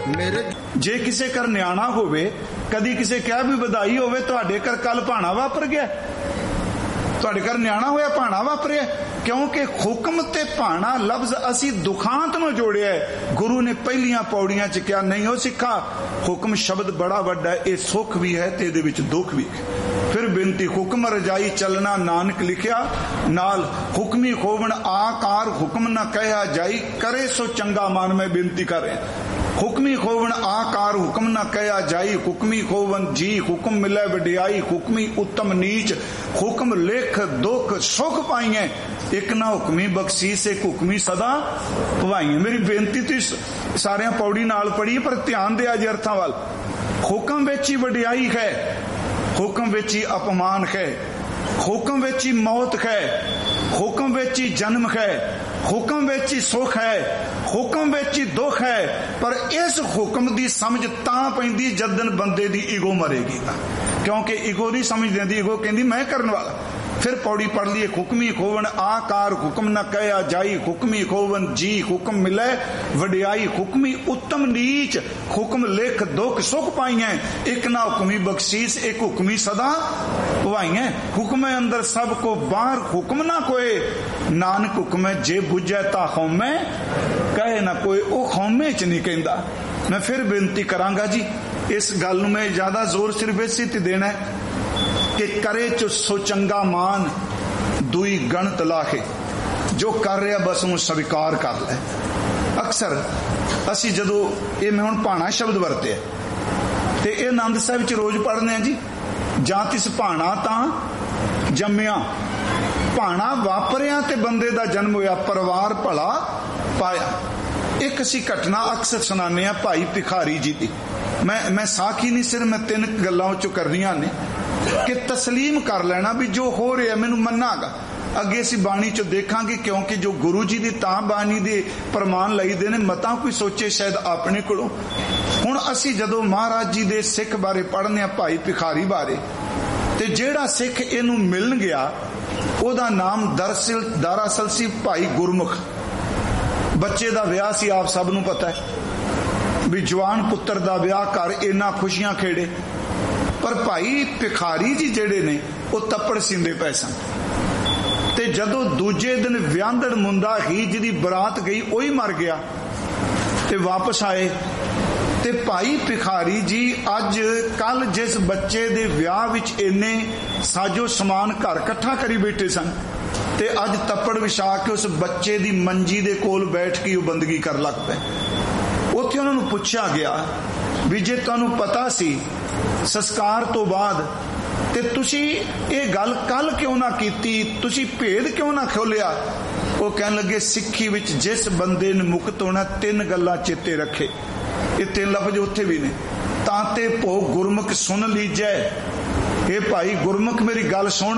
ਮੇਰੇ ਜੇ ਕਿਸੇ ਘਰ ਨਿਆਣਾ ਹੋਵੇ, ਕਦੀ ਕਿਸੇ ਕਿਹਾ ਵੀ ਵਧਾਈ ਹੋਵੇ, ਤੁਹਾਡੇ ਘਰ ਕੱਲ ਭਾਣਾ ਵਾਪਰ ਗਿਆ, ਤੁਹਾਡੇ ਘਰ ਨਿਆਣਾ ਹੋਇਆ ਭਾਣਾ ਵਾਪਰਿਆ, ਕਿਉਂਕਿ ਹੁਕਮ ਤੇ ਭਾਣਾ ਲਫ਼ਜ਼ ਅਸੀਂ ਦੁਖਾਂਤ ਨੂੰ ਜੋੜਿਆ। ਗੁਰੂ ਨੇ ਪਹਿਲੀਆਂ ਪੌੜੀਆਂ 'ਚ ਕਿਹਾ, ਨਹੀਂ ਉਹ ਸਿੱਖਾ, ਹੁਕਮ ਸ਼ਬਦ ਬੜਾ ਵੱਡਾ ਹੈ, ਇਹ ਸੁੱਖ ਵੀ ਹੈ ਤੇ ਇਹਦੇ ਵਿੱਚ ਦੁੱਖ ਵੀ ਹੈ। ਫਿਰ ਬੇਨਤੀ, ਹੁਕਮ ਰਜਾਈ ਚੱਲਣਾ ਨਾਨਕ ਲਿਖਿਆ, ਨਾਲ ਹੁਕਮੀ ਖੋਵਣ ਆਕਾਰ ਹੁਕਮ ਨਾ ਕਹਿਆ ਜਾਈ, ਕਰੇ ਸੋ ਚੰਗਾ ਮਨ। ਮੈਂ ਬੇਨਤੀ ਕਰ ਰਿਹਾ, ਹੁਕਮੀ ਖੋਵਣ ਆਕਾਰ ਹੁਕਮ ਨਾ ਕਹਿਆ ਜਾਈ, ਹੁਕਮੀ ਖੋਵਨ ਜੀ ਹੁਕਮ ਮਿਲੇ ਵਡਿਆਈ, ਹੁਕਮੀ ਉੱਤਮ ਨੀਚ ਹੁਕਮ ਲਿਖ ਦੁੱਖ ਸੁਖ ਪਾਈਏ, ਇੱਕ ਨਾ ਹੁਕਮੀ ਬਖਸ਼ੀਸ ਇੱਕ ਹੁਕਮੀ ਸਦਾ ਭਵਾਈਏ। ਮੇਰੀ ਬੇਨਤੀ ਤੁਸੀਂ ਸਾਰਿਆਂ ਪੌੜੀ ਨਾਲ ਪੜ੍ਹੀ, ਪਰ ਧਿਆਨ ਦਿਆ ਜੇ ਅਰਥਾਂ ਵੱਲ। ਹੁਕਮ ਵਿੱਚ ਹੀ ਵਡਿਆਈ ਹੈ, ਹੁਕਮ ਵਿੱਚ ਹੀ ਅਪਮਾਨ ਹੈ, ਹੁਕਮ ਵਿੱਚ ਹੀ ਮੌਤ ਹੈ, ਹੁਕਮ ਵਿੱਚ ਹੀ ਜਨਮ ਹੈ, ਹੁਕਮ ਵਿੱਚ ਹੀ ਸੁਖ ਹੈ, ਹੁਕਮ ਵਿੱਚ ਹੀ ਦੁੱਖ ਹੈ। ਪਰ ਇਸ ਹੁਕਮ ਦੀ ਸਮਝ ਤਾਂ ਪੈਂਦੀ ਜਦਨ ਬੰਦੇ ਦੀ ਈਗੋ ਮਰੇਗੀ, ਕਿਉਂਕਿ ਈਗੋ ਨਹੀਂ ਸਮਝ ਦਿੰਦੀ, ਈਗੋ ਕਹਿੰਦੀ ਮੈਂ ਕਰਨ ਵਾਲਾ। ਫਿਰ ਪੌੜੀ ਪੜ ਲਈਏ, ਹੁਕਮੀ ਖੋਵਣ ਆਕਾਰ ਹੁਕਮ ਨਾ ਕਹਿਆ ਜਾਈ, ਹੁਕਮੀ ਖੋਵਨ ਜੀ ਹੁਕਮ ਮਿਲੇ ਵਡਿਆਈ, ਹੁਕਮੀ ਉੱਤਮ ਨੀਚ ਹੁਕਮ ਲਿਖ ਦੁੱਖ ਸੁਖ ਪਾਈਐ, ਇੱਕ ਨਾ ਹੁਕਮੀ ਬਖਸ਼ੀਸ ਇੱਕ ਹੁਕਮੀ ਸਦਾ ਭਵਾਈਐ। ਹੁਕਮੇ ਅੰਦਰ ਸਭ ਕੋ ਬਾਹਰ ਹੁਕਮ ਨਾ ਕੋਏ, ਨਾਨਕ ਹੁਕਮੇ ਜੇ ਬੁਝੈ ਤਾ ਹਉਮੈ ਕਹੇ ਨਾ ਕੋਈ। ਉਹ ਹਉਮੈ ਚ ਨਹੀਂ ਕਹਿੰਦਾ। ਮੈਂ ਫਿਰ ਬੇਨਤੀ ਕਰਾਂਗਾ ਜੀ, ਇਸ ਗੱਲ ਨੂੰ ਮੈਂ ਜ਼ਿਆਦਾ ਜ਼ੋਰ ਸਿਰਫ ਇਸੇ ਤੇ ਦੇਣਾ ਹੈ ਕਿ ਕਰੇ ਚ ਸੋ ਚੰਗਾ ਮਾਨ ਦੁਈ ਗਣਤ ਲਾਹੇ, ਜੋ ਕਰ ਰਿਹਾ ਬਸ ਉਹਨੂੰ ਸਵੀਕਾਰ ਕਰ ਲੈ। ਅਕਸਰ ਅਸੀਂ ਜਦੋਂ ਇਹ ਮੈਂ ਹੁਣ ਭਾਣਾ ਸ਼ਬਦ ਵਰਤਿਆ ਤੇ ਇਹ ਆਨੰਦ ਸਾਹਿਬ ਚ ਰੋਜ਼ ਪੜ੍ਹਦੇ ਆ ਜੀ, ਜਾਂ ਤਿਸ ਭਾਣਾ ਤਾਂ ਜੰਮਿਆ, ਭਾਣਾ ਵਾਪਰਿਆ ਤੇ ਬੰਦੇ ਦਾ ਜਨਮ ਹੋਇਆ, ਪਰਿਵਾਰ ਭਲਾ ਪਾਇਆ। ਇੱਕ ਅਸੀਂ ਘਟਨਾ ਅਕਸਰ ਸੁਣਾਉਂਦੇ ਆ ਭਾਈ ਭਿਖਾਰੀ ਜੀ ਦੀ। ਮੈਂ ਸਾਖੀ ਨਹੀਂ, ਸਿਰਫ ਮੈਂ 3 ਗੱਲਾਂ ਉਹ ਚੋਂ ਕਰਨੀਆਂ ਨੇ ਕਿ ਤਸਲੀਮ ਕਰ ਲੈਣਾ ਵੀ ਜੋ ਹੋ ਰਿਹਾ ਮੈਨੂੰ ਮੰਨਾਗਾ। ਅੱਗੇ ਅਸੀਂ ਬਾਣੀ ਚ ਦੇਖਾਂਗੇ, ਕਿਉਂਕਿ ਜੋ ਗੁਰੂ ਜੀ ਦੀ ਤਾਂ ਬਾਣੀ ਦੇ ਪ੍ਰਮਾਣ ਲਈਦੇ ਨੇ, ਮਤਾਂ ਕੋਈ ਸੋਚੇ ਸ਼ਾਇਦ ਆਪਣੇ ਕੋਲੋਂ। ਹੁਣ ਅਸੀਂ ਜਦੋਂ ਮਹਾਰਾਜ ਜੀ ਦੇ ਸਿੱਖ ਬਾਰੇ ਪੜ੍ਹਨੇ ਆ, ਭਾਈ ਭਿਖਾਰੀ ਬਾਰੇ, ਤੇ ਜਿਹੜਾ ਸਿੱਖ ਇਹਨੂੰ ਮਿਲਣ ਗਿਆ ਉਹਦਾ ਨਾਮ ਦਰਅਸਲ ਸੀ ਭਾਈ ਗੁਰਮੁਖ। ਬੱਚੇ ਦਾ ਵਿਆਹ ਸੀ, ਆਪ ਸਭ ਨੂੰ ਪਤਾ ਹੈ ਵੀ ਜਵਾਨ ਪੁੱਤਰ ਦਾ ਵਿਆਹ ਕਰ ਇੰਨਾ ਖੁਸ਼ੀਆਂ ਖੇੜੇ। ਪਰ ਭਾਈ ਭਿਖਾਰੀ ਜੀ ਜਿਹੜੇ ਨੇ ਉਹ ਤੱਪੜ ਸਿੰਦੇ ਪਏ ਸਨ, ਤੇ ਜਦੋਂ ਦੂਜੇ ਦਿਨ ਵਿਆਹੰਦੜ ਮੁੰਡਾ ਹੀ ਜਿਹਦੀ ਬਰਾਤ ਗਈ ਉਹੀ ਮਰ ਗਿਆ ਤੇ ਵਾਪਸ ਆਏ, ਤੇ ਭਾਈ ਭਿਖਾਰੀ ਜੀ ਅੱਜ ਕੱਲ ਜਿਸ ਬੱਚੇ ਦੇ ਵਿਆਹ ਵਿੱਚ ਇੰਨੇ ਸਾਜੋ ਸਮਾਨ ਘਰ ਇਕੱਠਾ ਕਰੀ ਬੈਠੇ ਸਨ, ਤੇ ਅੱਜ ਤੱਪੜ ਵਿਛਾ ਕੇ ਉਸ ਬੱਚੇ ਦੀ ਮੰਜੀ ਦੇ ਕੋਲ ਬੈਠ ਕੇ ਉਹ ਬੰਦਗੀ ਕਰਨ ਲੱਗ ਪਏ। ਉੱਥੇ ਉਹਨਾਂ ਨੂੰ ਪੁੱਛਿਆ ਗਿਆ ਵੀ ਜੇ ਤੁਹਾਨੂੰ ਪਤਾ ਸੀ ਸੰਸਕਾਰ ਤੋਂ ਬਾਅਦ ਤੇ ਤੁਸੀਂ ਇਹ ਗੱਲ ਕੱਲ ਕਿਉਂ ਨਾ ਕੀਤੀ, ਤੁਸੀਂ ਭੇਦ ਕਿਉਂ ਨਾ ਖੋਲਿਆ? ਉਹ ਕਹਿਣ ਲੱਗੇ, ਸਿੱਖੀ ਵਿੱਚ ਜਿਸ ਬੰਦੇ ਨੇ ਮੁਕਤ ਹੋਣਾ 3 ਗੱਲਾਂ ਚੇਤੇ ਰੱਖੇ। ਇਹ 3 ਲਫ਼ਜ਼ ਉੱਥੇ ਵੀ ਨੇ। ਤਾਂ ਤੇ ਭੋਗ ਗੁਰਮੁਖ ਸੁਣ ਲੀਜੈ, ਇਹ ਭਾਈ ਗੁਰਮੁਖ ਮੇਰੀ ਗੱਲ ਸੁਣ,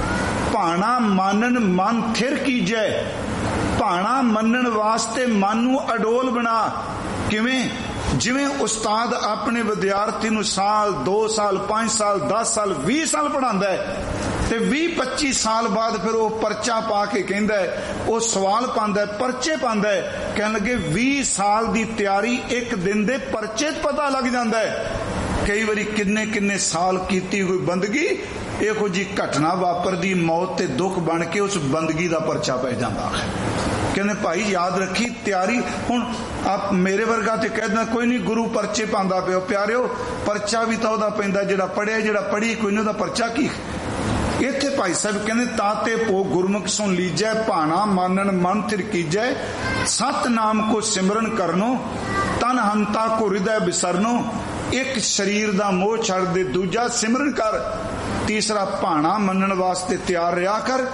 ਭਾਣਾ ਮਾਨਨ ਮਨ ਥਿਰ ਕੀਜੈ, ਭਾਣਾ ਮੰਨਣ ਵਾਸਤੇ ਮਨ ਨੂੰ ਅਡੋਲ ਬਣਾ। ਕਿਵੇਂ? ਜਿਵੇਂ ਉਸਤਾਦ ਆਪਣੇ ਵਿਦਿਆਰਥੀ ਨੂੰ ਸਾਲ 2 ਸਾਲ 5 ਸਾਲ 10 ਸਾਲ 20 ਸਾਲ ਪੜ੍ਹਾਉਂਦਾ ਹੈ, ਤੇ 20-25 ਸਾਲ ਬਾਅਦ ਫਿਰ ਉਹ ਪਰਚਾ ਪਾ ਕੇ ਕਹਿੰਦਾ ਹੈ, ਉਹ ਸਵਾਲ ਪਾਉਂਦਾ, ਪਰਚੇ ਪਾਉਂਦਾ, ਕਹਿਣ ਲੱਗੇ 20 ਸਾਲ ਦੀ ਤਿਆਰੀ 1 ਦਿਨ ਦੇ ਪਰਚੇ 'ਚ ਪਤਾ ਲੱਗ ਜਾਂਦਾ ਹੈ। ਕਈ ਵਾਰੀ ਕਿੰਨੇ ਸਾਲ ਕੀਤੀ ਹੋਈ ਬੰਦਗੀ ਇਹੋ ਜੀ ਘਟਨਾ ਵਾਪਰਦੀ, ਮੌਤ ਤੇ ਦੁੱਖ ਬਣ ਕੇ ਉਸ ਬੰਦਗੀ ਦਾ ਪਰਚਾ ਪੈ ਜਾਂਦਾ ਹੈ। ਕਹਿੰਦੇ ਭਾਈ ਯਾਦ ਰੱਖੀ ਤਿਆਰੀ। ਹੁਣ ਆਪ ਮੇਰੇ ਵਰਗਾ ਤੇ ਕਹਿੰਦਾ ਕੋਈ ਨਹੀਂ, ਗੁਰੂ ਪਰਚੇ ਪਾਉਂਦਾ ਪਿਓ। ਪਿਆਰਿਓ, ਪਰਚਾ ਵੀ ਤਾਂ ਉਹਦਾ ਪੈਂਦਾ ਜਿਹੜਾ ਪੜਿਆ, ਜਿਹੜਾ ਪੜ੍ਹੀ ਕੋਈ ਨਹੀਂ ਉਹਦਾ ਪਰਚਾ ਕੀ। ਇੱਥੇ ਭਾਈ ਸਾਹਿਬ ਕਹਿੰਦੇ ਤਾਂ ਤੇ ਭੋਗ ਗੁਰਮੁਖ ਸੁਣ ਲੀਜੈ, ਭਾਣਾ ਮਾਨਣ ਮਨ ਥਿਰ ਕੀਜੈ, ਸਤ ਨਾਮ ਕੋ ਸਿਮਰਨ ਕਰਨੋ, ਤਨ ਹੰਤਾ ਕੋ ਹਿਰਦੈ ਬਿਸਰਨੋ। ਇੱਕ ਸਰੀਰ ਦਾ ਮੋਹ ਛੱਡ ਦੇ, ਦੂਜਾ ਸਿਮਰਨ ਕਰ, ਤੀਸਰਾ ਭਾਣਾ ਮੰਨਣ ਵਾਸਤੇ ਤਿਆਰ ਰਿਹਾ ਕਰ।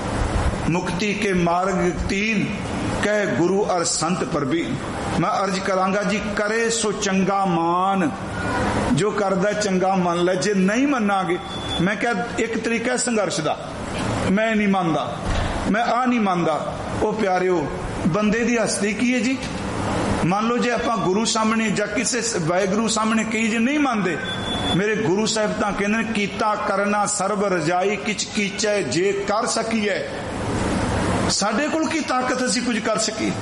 ਮੁਕਤੀ ਕੇ ਮਾਰਗ 3 ਕਹਿ ਗੁਰੂ ਅਰ ਸੰਤ ਪ੍ਰਬੀਨ। ਮੈਂ ਅਰਜ ਕਰਾਂਗਾ ਜੀ, ਕਰੇ ਸੋ ਚੰਗਾ ਮਾਨ, ਜੋ ਕਰਦਾ ਚੰਗਾ ਮੰਨ ਲੈ। ਜੇ ਨਹੀਂ ਮੰਨਾਂਗੇ, ਮੈਂ ਕਿਹਾ ਇੱਕ ਤਰੀਕਾ ਸੰਘਰਸ਼ ਦਾ, ਮੈਂ ਨਹੀਂ ਮੰਨਦਾ, ਮੈਂ ਆ ਨਹੀਂ ਮੰਨਦਾ। ਉਹ ਪਿਆਰਿਓ, ਬੰਦੇ ਦੀ ਹਸਤੀ ਕੀ ਹੈ ਜੀ? ਮੰਨ ਲਓ ਜੇ ਆਪਾਂ ਗੁਰੂ ਸਾਹਮਣੇ ਜਾਂ ਕਿਸੇ ਵਾਹਿਗੁਰੂ ਸਾਹਮਣੇ ਕਹੀ ਜੇ ਨਹੀਂ ਮੰਨਦੇ, ਮੇਰੇ ਗੁਰੂ ਸਾਹਿਬ ਤਾਂ ਕਹਿੰਦੇ ਨੇ, ਕੀਤਾ ਕਰਨਾ ਸਰਬ ਰਜਾਈ, ਕਿਛ ਕੀਚੈ ਜੇ ਕਰ ਸਕੀਏ। ਸਾਡੇ ਕੋਲ ਕੀ ਤਾਕਤ ਅਸੀਂ ਕੁਝ ਕਰ ਸਕੀਏ?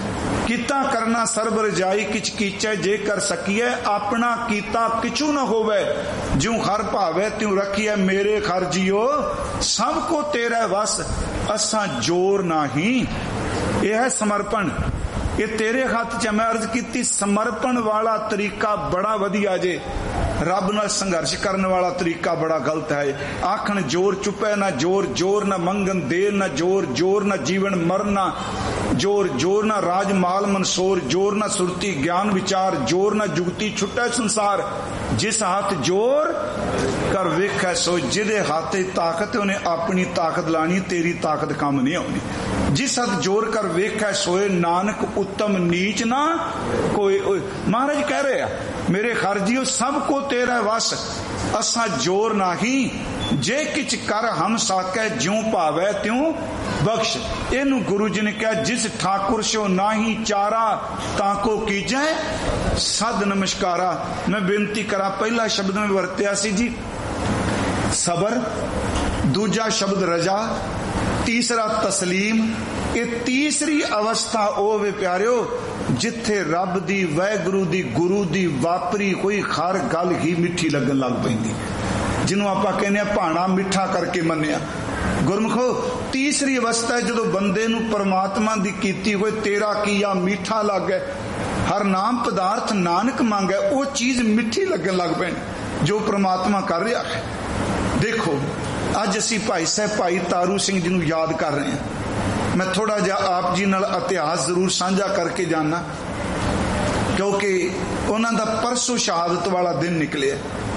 कीता करना सर्ब रजाई किच कीचै जे कर सकिए अपना कीता किचू न होवे ज्यों हर भावे त्यों रखिए मेरे खर जियो सब को तेरा वस असा जोर नाही। यह है समर्पण, ये तेरे हाथ च। मैं अर्ज की समर्पण वाला तरीका बड़ा वधिया जे, रब नाल संघर्ष करने वाला तरीका बड़ा गलत है। आखन जोर चुपे ना जोर, जोर ना मंगन देर ना जोर, जोर ना जीवन मरना जोर, जोर ना राज माल मनसोर, जोर ना सुरती ज्ञान विचार, जोर ना जुगती छुट्टा संसार। जिस हाथ जोर कर वेख सो जिदे हाथ ताकत उन्हें अपनी ताकत लानी, तेरी ताकत काम नहीं आनी। जिस हाथ जोर कर वेख सोए नानक उत्तम नीच ना कोई। महाराज कह रहे हैं मेरे खरजियो सबको तेरा वस असा जोर नाही जे किच कर हम साकै ज्यों भावै त्यों बख्श। इनू गुरु जी ने कहा जिस ठाकुर सो नाही चारा ताको कीजै सद नमस्कारा। मैं बेनती करा पहला शब्द में वरत्या सी जी सबर, दूजा शब्द रजा, तीसरा तस्लीम। ये तीसरी अवस्था ओ वे प्यारियो जिथे रब दी वैगुरु दी गुरु दी वापरी कोई हर गल ही मिठी लगन लग पैंदी, जिन्हों आपां कहने भाणा मिठा करके मन्निया। गुरमुखो तीसरी अवस्था है जदों बंदे नूं परमात्मा दी कीती होए तेरा किया मीठा लगे, हर नाम पदार्थ नानक मांगे वो चीज मिठी लगन लग पैंदी जो परमात्मा कर रहा है। देखो अज असी भाई साहब भाई तारू सिंह जी नूं याद कर रहे हैं। मैं थोड़ा जा आप जी नाल इतिहास जरूर साझा करके जाना क्योंकि उन्हां दा परसों शहादत वाला दिन निकले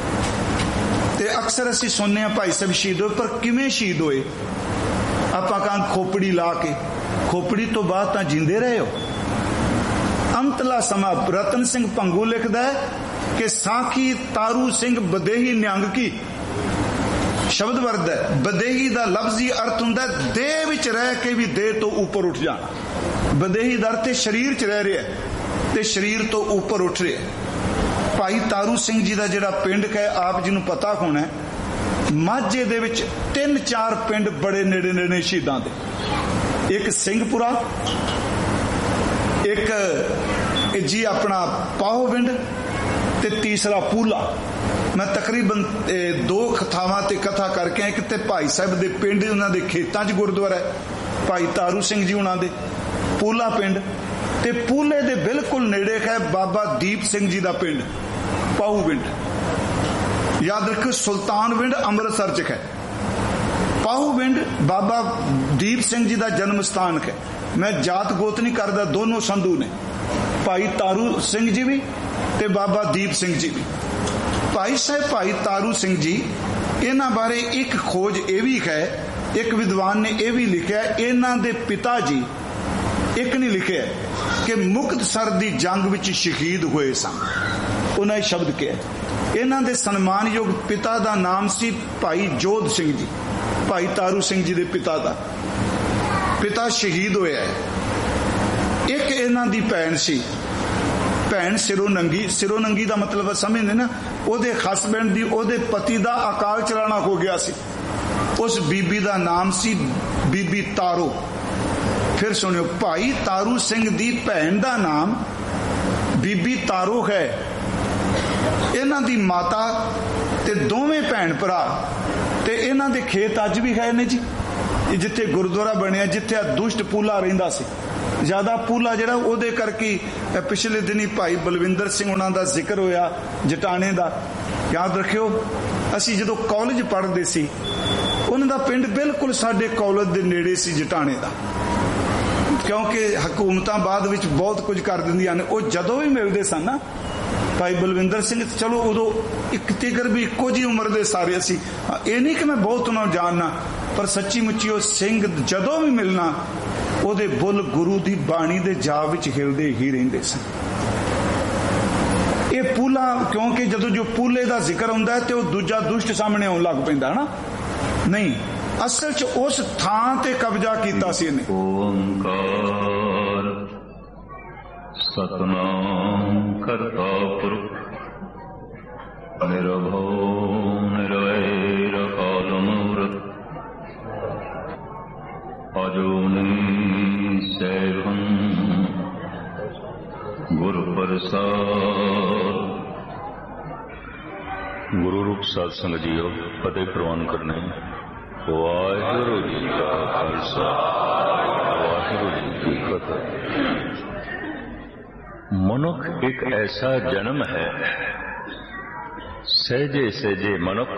ते अक्सर असी सुनने भाई साहब शहीद होए, पर किवें शहीद होए? आपां कहां खोपड़ी ला के, खोपड़ी तो बाद तां जींदे रहे हो। अंतला समा रतन सिंह भंगू लिखदा है कि साखी तारू सिंह बदेही निहंग की शब्द वर्द है। बदेही दा लफ्जी अर्थ हुंदा देह विच रह के भी देह तो ऊपर उठ जाना। बदेही दा अर्थ शरीर च रह रहा है ते शरीर तो ऊपर उठ रहा है। भाई तारू सिंह जी दा जिहड़ा पिंड है आप जी नूं पता होना है, माझे दे विच 3-4 पिंड बड़े नेड़े नेड़े शहीदां दे। एक सिंहपुरा, एक जी अपना पाहोविंड ते तीसरा पूला। मैं तकरीबन 2 थावां ते कथा करके एक ते भाई साहब दे पिंड उन्हां दे खेतां च गुरुद्वारा है भाई तारू सिंह जी उन्हां दे पूला पिंड, ते पूले दे बिल्कुल नेड़े है बाबा दीप सिंह जी दा पिंड पाहूविंड। याद रखो सुल्तानविंड अमृतसर च है, पाहूविंड बाबा दीप सिंह जी दा जन्म स्थान है। मैं जात गोत नहीं करदा, दोनों संधू ने, भाई तारू सिंह जी भी ते बाबा दीप सिंह जी भी। भाई साहब भाई तारू सिंह जी इन्हां बारे एक खोज यह भी है, एक विद्वान ने यह भी लिखा इन्हां दे पिता जी एक नहीं लिखे कि मुक्तसर दी जंग विच शहीद हुए सन। उन्हें शब्द कहा इन्हां दे सन्मानयोग पिता दा नाम सी भाई जोध सिंह जी, भाई तारू सिंह जी दे पिता दा पिता शहीद होया है। एक इन्हां दी भैन सी, भैन सिरों नंगी। सिरों नंगी का मतलब समझते ना, ओदे हसबैंड दी ओदे पति दा अकाल चलाना हो गया सी। उस बीबी दा नाम सी बीबी तारो। फिर सुनियो भाई तारू सिंह दी भैन दा नाम बीबी तारो है। इन्हां दी माता ते दोवें भैन भरा ते इन्हां दे खेत अज भी है ने जी, जिथे गुरुद्वारा बनया जिथे दुष्ट पूला रहिंदा सी। ज्यादा पूला जिहड़ा ओदे करके पिछले दिन ही भाई बलविंदर सिंह उन्हां दा जिक्र होया जटाने दा। याद रखियो असी जदों कॉलेज पढ़दे सी उन्हां दा पिंड बिल्कुल साडे कॉलेज दे नेड़े सी जटाने दा, क्योंकि हुकूमतां बाद विच बहुत कुछ कर दिंदियां ने। वो जदों भी मिलदे सन ना भाई बलविंदर सिंह, चलो उदों एक तिगर भी इक्को जी उम्र दे सारे असी, ये नहीं कि मैं बहुत उन्होंने जानना, पर सच्ची मुच्ची वो सिंह जदों भी मिलना ओदे बुल गुरु दी बाणी दे जाप विच हिलदे ही रहिंदे सन। ये पूला क्योंकि जदों जो पूले दा जिक्र हुंदा है ते वो दूजा दुष्ट सामने आउण लग पैंदा ना, नहीं असल च उस थां ते कब्जा कीता सी इहने। ओंकार सतनाम करता पुरख निर्भव निर्वैर काल मूर्त अजूनी सैभं गुरु रूप साध संगत जीओ फतेह प्रवान करने। वाहिगुरु जी का खालसा वाहिगुरु जी की फतेह। मनुख एक ऐसा जन्म है, सहजे सहजे मनुख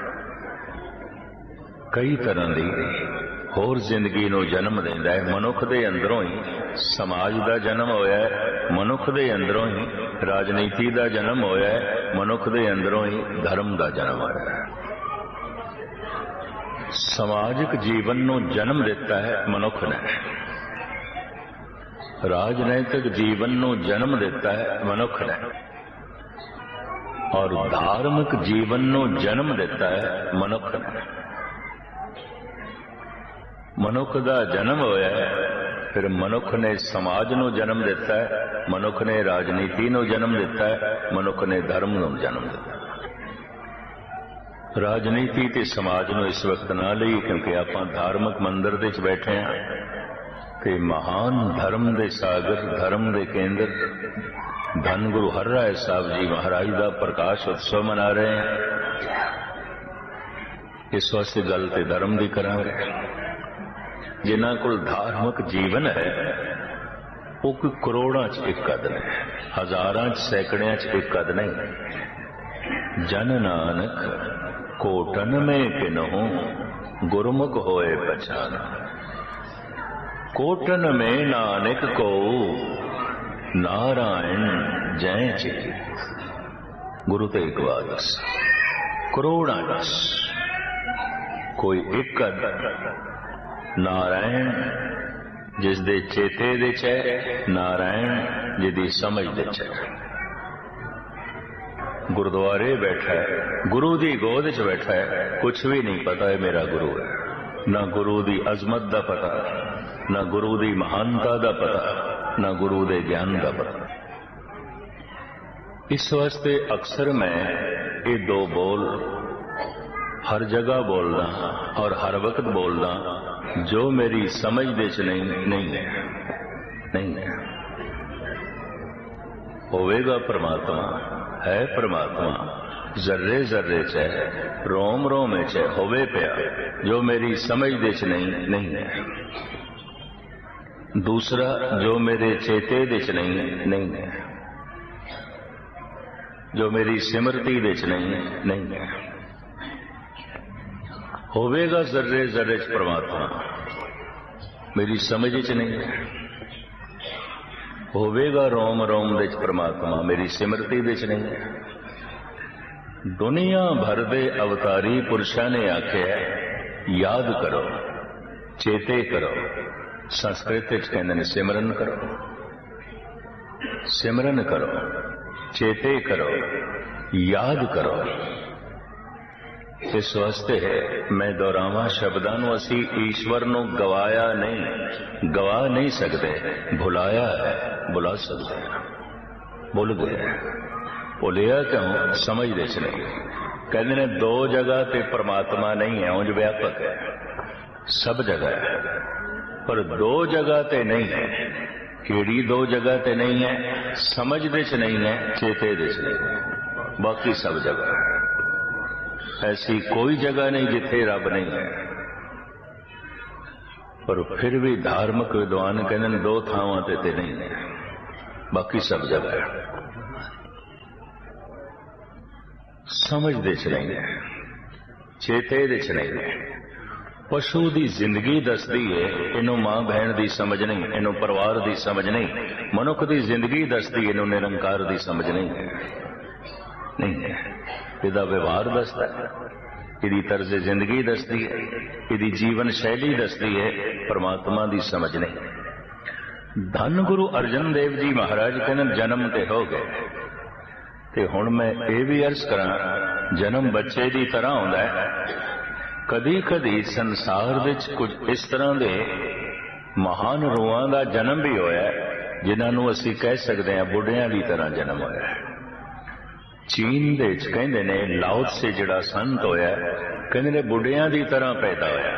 कई तरह की होर जिंदगी नूं जन्म देंदा है। मनुख दे अंदरों ही समाज का जन्म होया है, मनुख दे अंदरों ही राजनीति का जन्म होया है, मनुख दे अंदरों ही धर्म का जन्म होया है। समाजिक जीवन नूं जन्म दिता है मनुख ने, राजनैतिक जीवन नूं जन्म दिता है मनुख ने, और धार्मिक जीवन नूं जन्म दिता है मनुख ने। मनुख का जन्म होया है, फिर मनुख ने समाज नूं जन्म दिता है, मनुख ने राजनीति नूं जन्म दिता है, मनुख ने धर्म नूं जन्म दिता है। राजनीति ते समाज नूं इस वक्त ना लई, क्योंकि आपां धार्मिक मंदिर दे च बैठे हैं ते महान धर्म दे सागर, धर्म दे केंद्र धन गुरु हरराय साहब जी महाराज का प्रकाश उत्सव मना रहे हैं। इस वास्ते गल ते धर्म दी करांगे। जिन्हां कोल धार्मिक जीवन है वो कोई करोड़ां च एक कद नहीं, हजारां च सैकड़ियां च एक कद नहीं। जन नानक कोटन में किन्हूं गुरमुख होए पहचान। कोटन में नानक को नारायण जय चित। गुरु तेग बहादुर करोड़ां च कोई एक कद नारायण जिस दे चेते दे च है, नारायण जिदी समझ दे च है। गुरुद्वारे बैठा है, गुरु दी गोद च बैठा है, कुछ भी नहीं पता है मेरा गुरु है, ना गुरु दी अजमत दा पता, ना गुरु दी महानता दा पता, ना गुरु दे ज्ञान दा पता। इस वास्ते अक्सर मैं ये दो बोल हर जगह बोलदा और हर वक्त बोलदा, जो मेरी समझ दे च नहीं है। होवेगा परमात्मा, है परमात्मा जर्रे जर्रे च है, रोम रोम च है, होवे पिया, जो मेरी समझ दे च नहीं है। दूसरा जो मेरे चेते दे च नहीं है, जो मेरी सिमरती दे च नहीं है। होवेगा जर्रे जर्रे च परमात्मा, मेरी समझ च नहीं है। होवेगा रोम रोम दे च परमात्मा, मेरी सिमरती दे च नहीं है। दुनिया भर दे अवतारी पुरुषां ने आख्या याद करो, चेते करो। संस्कृत कहते हैं सिमरन करो, सिमरन करो, चेते करो, याद करो। इस वास्ते है मैं दोहरावां शब्दां नूं, असी ईश्वर नूं गवाया नहीं, गवा नहीं सकते, भुलाया है, भुला सकते हैं। भुल गए, भुलिया क्यों? समझदे च नहीं। कहते ने दो जगह ते परमात्मा नहीं है, उंज व्यापक है, सब जगह है, पर दो जगह ते नहीं है। केड़ी दो जगह ते नहीं है? समझदे च नहीं है, चेते दे च नहीं है, बाकी सब जगह है। ऐसी कोई जगह नहीं जिथे रब नहीं है। पर फिर भी धार्मिक विद्वान कहते दो थावां ते नहीं है, बाकी सब जगह है। समझदे च नहीं है, चेते दे च नहीं है। पशु की जिंदगी दसदी है, इनू मां बहन की समझ नहीं, इनू परिवार की समझ नहीं। मनुख की जिंदगी दसदी, इनू निरंकार की समझ नहीं है। इहदा व्यवहार दसदा है, इहदी तर्ज जिंदगी दसदी है, इहदी जीवन शैली दसदी है, परमात्मा की समझ नहीं। धन गुरु अर्जन देव जी महाराज कहने जन्म ते हो गए, ते हुण मैं ये भी अर्ज करा, जन्म बच्चे की तरह होंदा है। कदी कदी संसार विच कुछ इस तरह के महान रूहां का जन्म भी होया, जिन्होंने असी कह सकते हैं बुढ़िया की तरह जन्म होया है। चीन दे कहंदे ने लाओ से जिहड़ा संत होया, कहंदे ने बुढ़िया की तरह पैदा होया।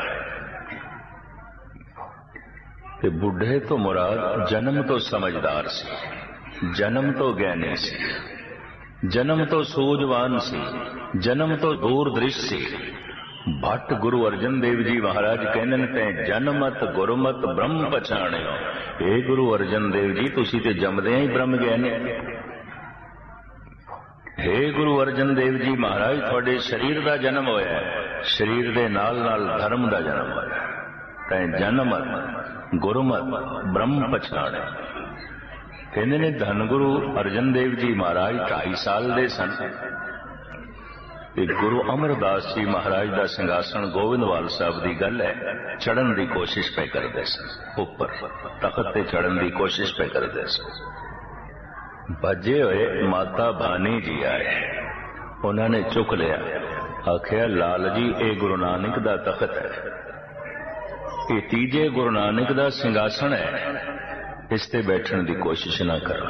ते बुढ़े तो मुराद जन्म तो समझदार सी, जन्म तो ज्ञानी सी। जन्म तो सूझवान सी, जन्म तो दूरदृश सी। भट्ट गुरु अर्जन देव जी महाराज कहते ने तैं जनमत गुरमत ब्रह्म पछाणियो। हे गुरु अर्जन देव जी तुसी ते जमदे ही ब्रह्म ज्ञानी। हे गुरु अर्जन देव जी महाराज थोड़े शरीर का जन्म होया, शरीर दे नाल नाल धर्म का जन्म होया। तैं जनमत गुरमत ब्रह्म पछाणियो। कहते ने धन गुरु अर्जन देव जी महाराज 2.5 साल दे सन ते गुरु अमरदास जी महाराज का सिंघासन गोविंदवाल साहब की गल है, चढ़न की कोशिश पे करते सन, उपर तखत ते चढ़न की कोशिश पे करते सन। भजे हुए माता भानी जी आए, उन्होंने चुक लिया, आखिया लाल जी ये गुरु नानक का तखत है, ये तीजे गुरु नानक का सिंघासन है, इस ते बैठने की कोशिश ना करो,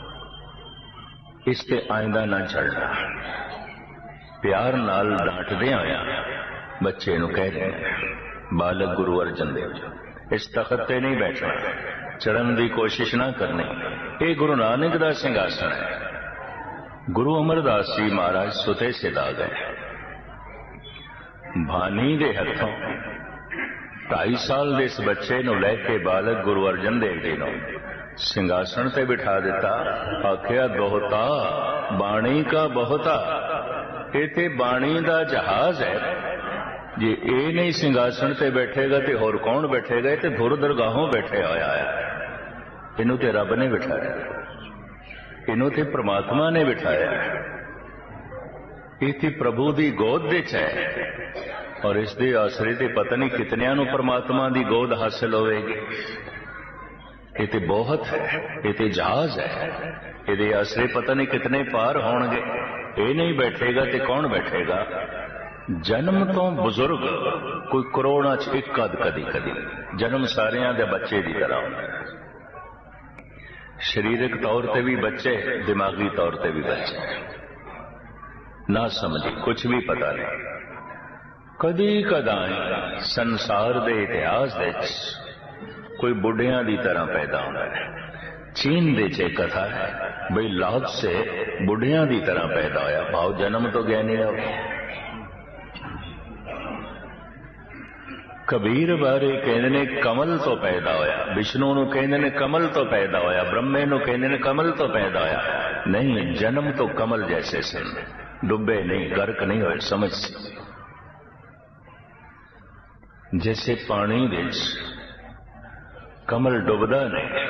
इस ते आइंदा ना चढ़ना। प्यार नाल डांटदे आया बच्चे नूं कह रहे हैं बालक गुरु अर्जन देव जी इस तखत ते नहीं बैठना, चढ़न की कोशिश ना करनी, ये गुरु नानक का सिंघासन है। गुरु अमरदास जी महाराज सुते सिध आ गए। भानी दे हथों 2.5 साल दे इस बच्चे नूं लैके बालक गुरु अर्जन देव जी नूं सिंघासन ते बिठा दिता। आखिया दोहता बाणी का बहुता, ये बाणी का जहाज है, जे ये नहीं सिंघासन ते बैठेगा तो होर कौन बैठेगा? ये धुर दरगाहों बैठे होया है, इनू ते रब ने बिठाया, इनू ते परमात्मा ने बिठाया, ये प्रभु की गोद विच है और इस दे आसरे ते पता नहीं कितनियां नूं परमात्मा की गोद हासिल होवेगी। ये ते बहुत है, ये ते जहाज है, ये आसरे पता नहीं कितने पार होणगे। ये नहीं बैठेगा तो कौन बैठेगा? जन्म तो बुजुर्ग कोई करोड़ां च एक कदी कदी, जन्म सारियां दे बच्चे की तरह होंदा है। शरीरक तौर पर भी बच्चे, दिमागी तौर पर भी बच्चे, ना समझी कुछ भी पता नहीं। कदी कदाई संसार दे इतिहास दे कोई बुढ़िया की तरह पैदा होता है। चीन दे च कथा है बई लाद से बुढ़िया की तरह पैदा होया, भाव जन्म तो ज्ञानी हो। कबीर बारे कहते ने कमल तो पैदा होया, विष्णु नूं कहते ने कमल तो पैदा होया, ब्रह्मे नूं कहते ने कमल तो पैदा होया। नहीं, जन्म तो कमल जैसे सन, डुबे नहीं, गर्क नहीं होए। समझ जैसे पानी विच कमल डुबदा नहीं,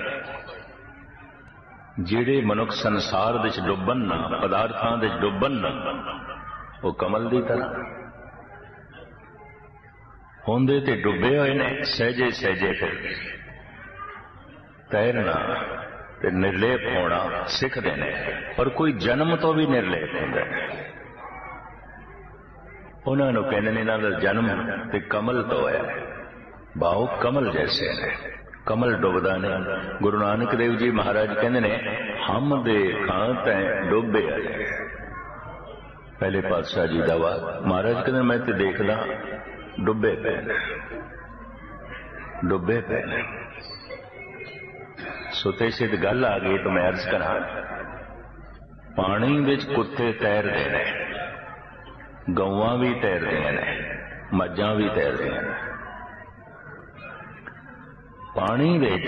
जिहड़े मनुख संसार विच डुबन ना, पदार्थां विच डुबन ना, वो कमल की तरह होंदे ते डुबे हुए ने, सहजे सहजे फिर तैरना ते निर्लेप होना सिखते हैं। पर कोई जन्म तो भी निर्लेप होंदा है। उन्होंने कहने ने इन्हां दा जन्म ते कमल तो होया, भाव कमल जैसे ने, कमल डुबदा नहीं। गुरु नानक देव जी महाराज कहते ने हम देखा तैं डुबे आए। पहले पातशाह जी दा वार महाराज कहते मैं ते देखदा डुबे पे, डुबे पे। सुते सिद्ध गल आ गई तो मैं अर्ज करा, पानी विच कुत्ते तैरदे ने, गौवां भी तैरदियां ने, मज्जां भी तैरदियां ने। पानी विच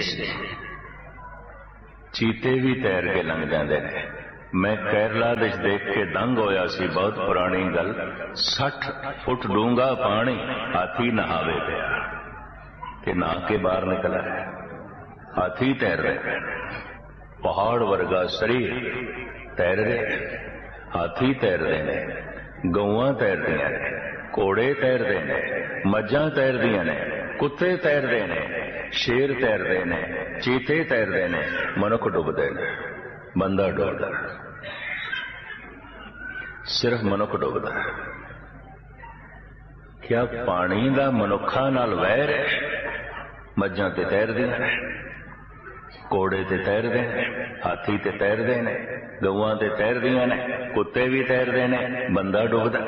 चीते भी तैर के लंघ जाते हैं। मैं केरला विच देख के दंग होया सी, बहुत पुरानी गल। 60 फुट डूंगा पानी, हाथी नहावे पिया कि नहा के बाहर निकला है। हाथी तैर रहे, पहाड़ वर्गा शरीर तैर रहे, हाथी तैर रहे ने, गौवां तैर दियां ने, घोड़े तैर रहे ने, मज्जां तैर दियां ने, कुत्ते तैर रहे ने, शेर तैर रहे ने, चीते तैर रहे ने, मनुख डुबदे ने, बंदा डुबदा, सिर्फ मनुख डुबदा। क्या पानी दा मनुखा नाल वैर है? मज्जां ते तैरदियां ने, घोड़े ते तैरदे ने, हाथी ते तैरदे ने, गौवां ते तैरदियां ने, कुत्ते भी तैरदे ने, बंदा डुबदा।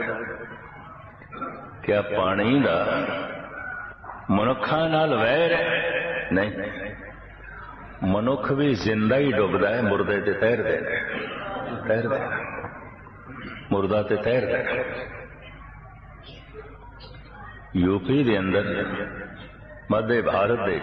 क्या पानी दा मनुखा नाल वैर है? नहीं, मनुख भी जिंदा ही डुबदा है, मुर्दे ते तैरदे ने, तैरदे। मुर्दा ते तैरदा है। यूपी दे अंदर मध्य भारत दे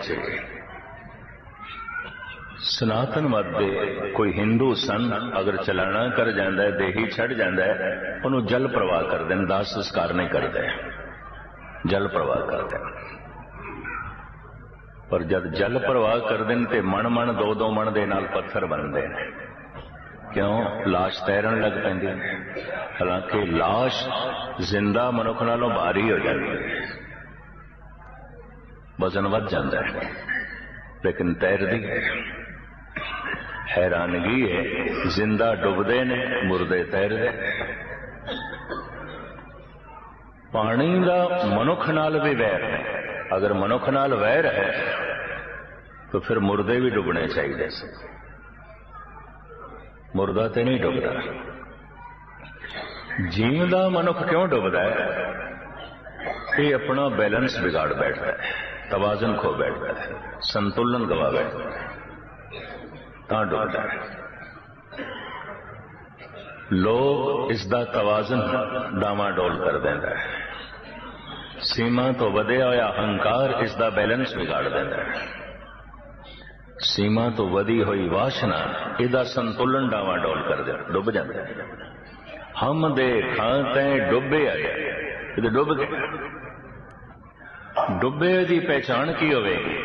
सनातन मत दे कोई हिंदू सन अगर चलाना कर जाता है, देही छड़ जाता है, उन्होंने जल प्रवाह कर दें, दाह संस्कार नहीं करते, जल प्रवाह करते। पर जब जल प्रवाह कर दें तो मन मन दो दो मन दे नाल पत्थर बनते हैं। क्यों? लाश तैरन लग पैंदी। हालांकि लाश जिंदा मनुख नालों भारी हो जाती है, वजन वध जाता है, लेकिन तैरदी है। हैरानगी है, जिंदा डुबदे ने, मुर्दे तैरदे। पानी का मनुख नाल भी वैर है। अगर मनुख नाल वैर है तो फिर मुर्दे भी डुबने चाहिए। मुर्दा तो नहीं डुबदा। जीवदा मनुख क्यों डुबदा है? ये अपना बैलेंस बिगाड़ बैठता है, तवाजन खो बैठता है, संतुलन गवा बैठता है, तां डुबदा है। लोग इसका तवाजन डामाडोल कर देता है। सीमा तो वधिया होया अहंकार इसका बैलेंस बिगाड़ देता है। सीमा तो वधी हुई वासना इसका संतुलन डामाडोल कर दे, डुब जाता है। हम दे खाते डुबे आए, ये डुब गए। डुबे की पहचान की होगी?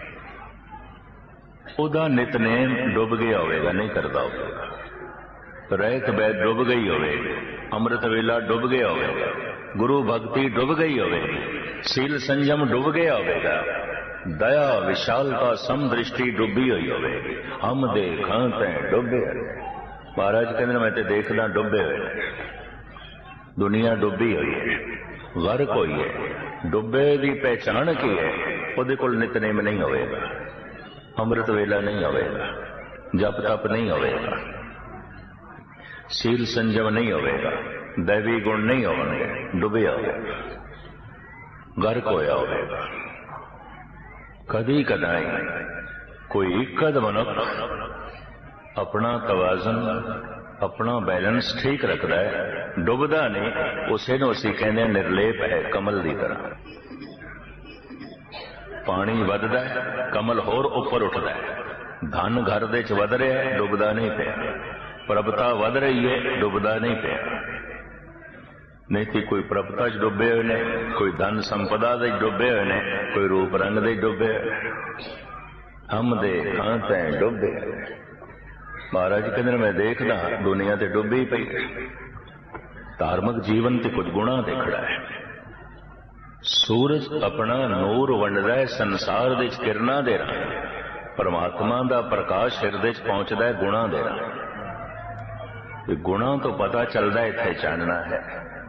उदा नितनेम डुब गया होगा, नहीं करता होगा। रहत बैद डुब गई होगी, अमृत वेला डुब गया होगा, गुरु भक्ति डुब गई होगी, सील संयम डुब गया होगा, दया विशालता समदृष्टि डुबी हुई होगी। हम देखा डुबे। महाराज कहते मैं तो देखना डुबे हुए। दुनिया डुबी हुई है, गर्क हुई है। डुबे की पहचान की है? वो कोल नितनेम नहीं होगा, अमृत वेला नहीं होगा, जप तप नहीं होगा, सील संयम नहीं होगा, दैवी गुण नहीं होंगे, डुबया होगा, गर्क होया होगा। कदी कदाई कोई कद मनुख अपना तवाजन अपना बैलेंस ठीक रखता है, डुबदा नहीं। उसे नूं असीं कहने निर्लेप है, कमल की तरह। पानी वधदा है, कमल होर उपर उठदा है। धन घर दे च वध रहा है, डुबदा नहीं पिया। प्रभता वध रही है, डुबदा नहीं पिया। नहीं तो कोई प्रभता च डुबे हुए ने, कोई धन संपदा दे डुबे हुए ने, कोई रूप रंग दे डुबे। हम दे खाते डुबे। महाराज कहते मैं देखना दुनिया ते डुबी पई। धार्मिक जीवन ते कुछ गुणा देखड़ा है। सूरज अपना नूर वंडदा है संसार दे किरणां दे राह। परमात्मा दा प्रकाश हिरदे च पहुंचदा है गुणा दे राह। गुणा तो पता चलदा इत्थे चानना है।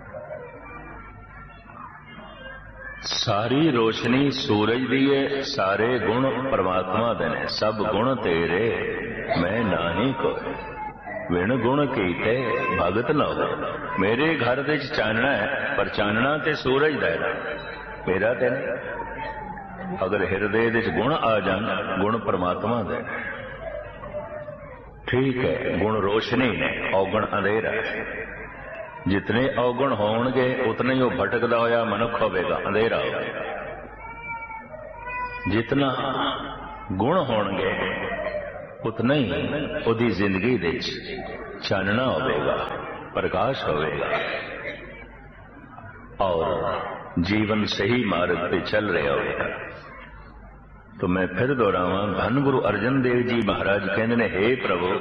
सारी रोशनी सूरज दी है, सारे गुण परमात्मा दे ने। सब गुण तेरे मैं नाही कोई, विण गुण कीते भगत न हो। मेरे घर दे चानना है, पर चानना ते सूरज दा है, मेरा ते नहीं। अगर हिरदे दे गुण आ जान, गुण परमात्मा दे। ठीक है, गुण रोशनी ने, अवगुण अंधेरा है। जितने अवगुण होंगे उतने ही वो भटकदा होया मनुख होगा, अंधेरा होगा। जितना गुण होंगे उतना ही उदी जिंदगी दे चानना होगा, प्रकाश होगा और जीवन सही मार्ग पे चल रहा होगा। तो मैं फिर दोहरावां, धन गुरु अर्जन देव जी महाराज कहते ने, हे प्रभु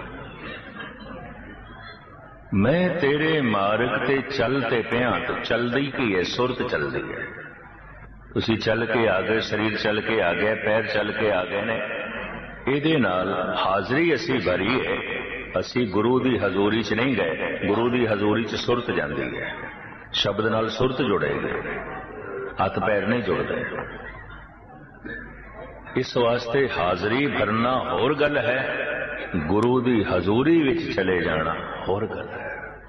मैं तेरे मार्ग ते चलते पिया। तो चलदी की है, सुरत चलदी है। तुसी चल के आ गए, शरीर चल के आ गया, पैर चल के आ गए ने। इहदे नाल हाजरी असी भरी है। असी गुरु दी हजूरी च नहीं गए, गुरु दी हजूरी च सुरत जाती है। शब्द नाल सुरत जुड़ेगी, हथ पैर नहीं जुड़ते। इस वास्ते हाजरी भरना होर गल है, गुरु दी हजूरी विच चले जाना होर गल है।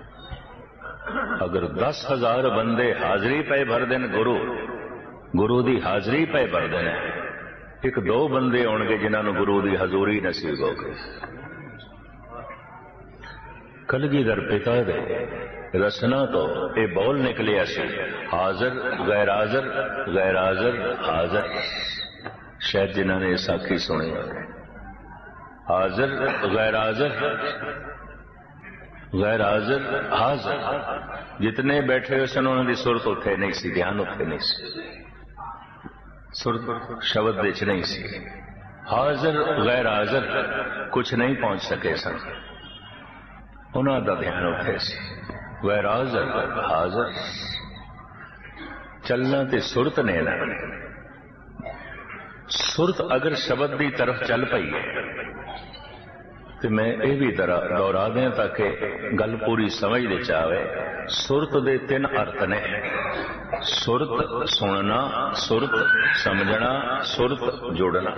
अगर 10,000 बंदे हाजरी पे भर देन, गुरु दी हाजरी पे भर देन, एक दो बंदे होंगे जिन्होंने गुरु दी हजूरी नसीब हो गई। कलगीधर पिता दे रसना तो ये बोल निकलिया सी, हाजर गैर हाजर, गैर हाजर हाजर। शायद जिन्होंने साखी सुनी, हाजर गैर हाजर, गैर हाजर हाजर। जितने बैठे हुए सन उन्होंने सुरत उत्थे नहीं सी, ध्यान उत्थे नहीं सी, सुरत शब्द विच नहीं सी। हाजर गैर हाजर कुछ नहीं पहुंच सके सन, उन्हों का ध्यान उत्थे सी। गैर हाजर हाजर चलना ते सुरत ने ना। सुरत अगर शब्द की तरफ चल पई है तो मैं ये भी दोहरा दें ताकि गल पूरी समझ दे आवे। सुरत दे 3 अर्थ ने, सुरत सुनना, सुरत समझना, सुरत जोड़ना।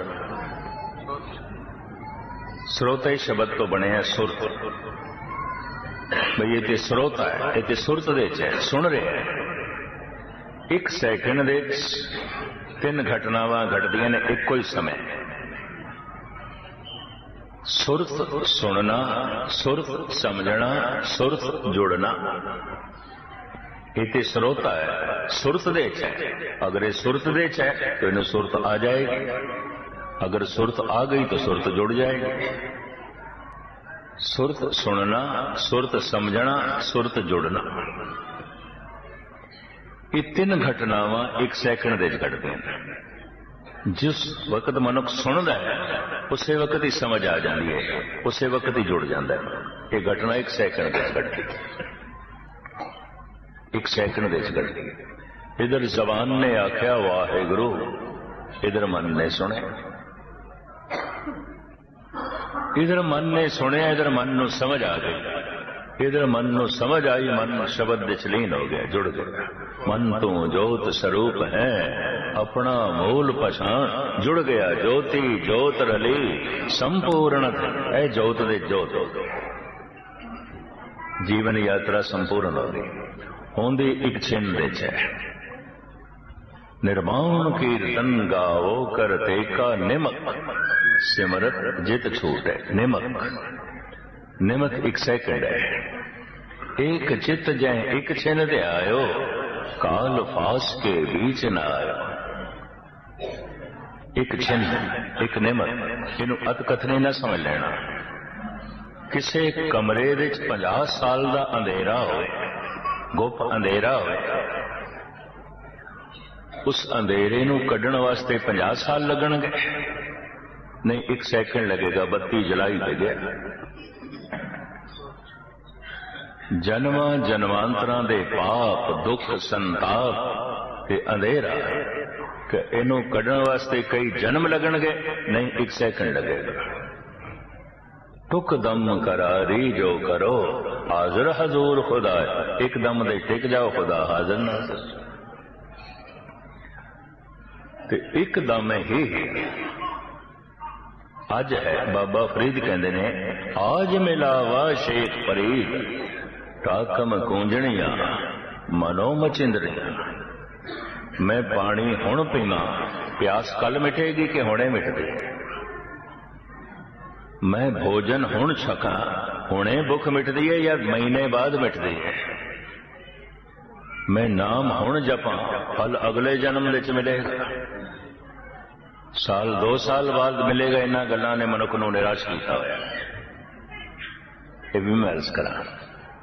स्रोत शब्द तो बने है सुरत, भाई ये तो स्रोता है, ये तो सुरत दे है, सुन रहे हैं। 1 सैकंड दे 3 घटनावां घटदियां ने एको ही समय। सुरत सुनना, सुरत समझना, सुरत जुड़ना। ये तो स्रोता है, सुरत दे है। अगर ये सुरत दे है तो इन्हें सुरत आ जाएगी, अगर सुरत आ गई तो सुरत जुड़ जाएगी। सुरत सुनना, सुरत समझना, सुरत जुड़ना, ये 3 घटनावां 1 सैकंड दे घटदियां। जिस वक्त मनुख सुनता है उस वक्त ही समझ आ जाती है, उस वक्त ही जुड़ जाता है। ये घटना 1 सैकंड दे घटती, 1 सैकंड दे घटती। इधर जबान ने आख्या वाहेगुरु, इधर मन ने सुने, इधर मन ने सुनिया, इधर मन नू समझ आ गई, इधर मन नू समझ आई, मन शब्द विच लीन हो गया, जुड़ गया। मन तू जोत स्वरूप है, अपना मूल पछाण, जुड़ गया ज्योति जोत रली संपूर्ण। ऐ जोत दे जोत हो गई, जीवन यात्रा संपूर्ण हो गई। होंदी 1 छिन दे है। निर्माण कीर्तन गाओ करते का निमक, सिमरत जित छूट है। निमक, निमक 1 सैकंड है। 1 चित जय 1 छिन दे आयो, काल फास के बीच न आयो। 1 छिन 1 निमक, इनू अत कथनी न समझ लेना। किसे कमरे विच 50 साल का अंधेरा होए, गुप अंधेरा होए, उस अंधेरे नू कढ़ण वास्ते 50 साल लगणगे? नहीं, 1 सैकंड लगेगा। बत्ती जलाई दे गया। जन्मां जन्मांतरां दे पाप दुख संताप ते अंधेरा कि इनू कढ़ण वास्ते कई जन्म लगणगे? नहीं, 1 सैकंड लगेगा। टुक दम करारी जो करो, हाजिर हजूर खुदा। एक दम दे टिक जाओ, खुदा हाजिर नाज़िर। ते एक दम ही अज है। बाबा फरीद कहते ने, आज मिलावा शेख फरीद, टाकम कूंजणिया मनो मचिंदरिया। मैं पानी हुण पीना, प्यास कल मिटेगी कि हुणे मिटदी? मैं भोजन हुण छका, हुणे भुख मिटदी है या महीने बाद मिटदी है? मैं नाम हुण जपां, फल अगले जन्म विच मिलेगा, साल 2 साल बाद मिलेगा। इन्हां गल्लां ने मनुख नूं निराश कीता होया। ये भी मैं अर्ज करां।